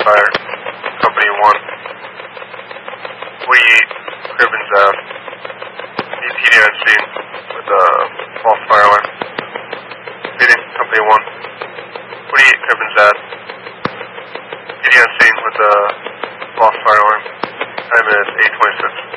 fire, Company 1. 48 Cribbins Ave. EPD on scene with a false fire alarm. Repeating, Company 1. 48 Cribbins Ave. EPD on scene with a false fire alarm. Time is 8:26.